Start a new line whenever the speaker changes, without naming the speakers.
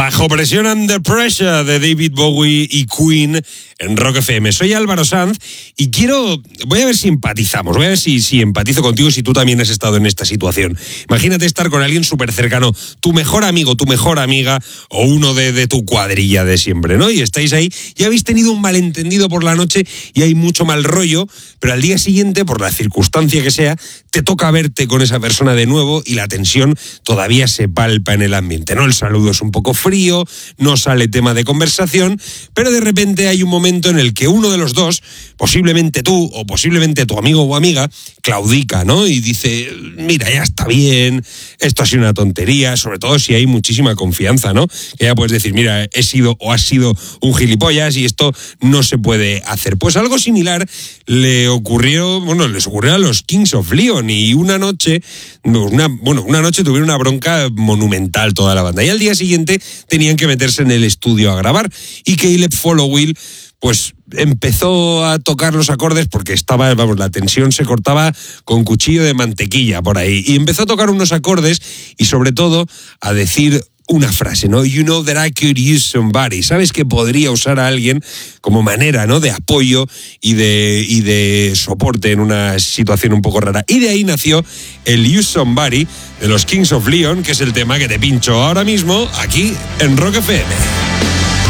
Bajo presión, Under Pressure, de David Bowie y Queen en Rock FM. Soy Álvaro Sanz y voy a ver si empatizamos, voy a ver si empatizo contigo si tú también has estado en esta situación. Imagínate estar con alguien súper cercano, tu mejor amigo, tu mejor amiga o uno de tu cuadrilla de siempre, ¿no? Y estáis ahí y habéis tenido un malentendido por la noche y hay mucho mal rollo, pero al día siguiente, por la circunstancia que sea, te toca verte con esa persona de nuevo y la tensión todavía se palpa en el ambiente, ¿no? El saludo es un poco frío, no sale tema de conversación, pero de repente hay un momento en el que uno de los dos, posiblemente tú o posiblemente tu amigo o amiga, claudica, ¿no? Y dice, mira, ya está bien, esto ha sido una tontería, sobre todo si hay muchísima confianza, ¿no? Que ya puedes decir, mira, he sido o has sido un gilipollas y esto no se puede hacer. Pues algo similar les ocurrió a los Kings of Leon y una noche tuvieron una bronca monumental toda la banda y al día siguiente tenían que meterse en el estudio a grabar y Caleb Followill pues empezó a tocar los acordes porque la tensión se cortaba con cuchillo de mantequilla por ahí y empezó a tocar unos acordes y sobre todo a decir una frase, ¿no? You know that I could use somebody. Sabes que podría usar a alguien como manera, ¿no? De apoyo y de soporte en una situación un poco rara. Y de ahí nació el Use Somebody de los Kings of Leon, que es el tema que te pincho ahora mismo aquí en Rock FM.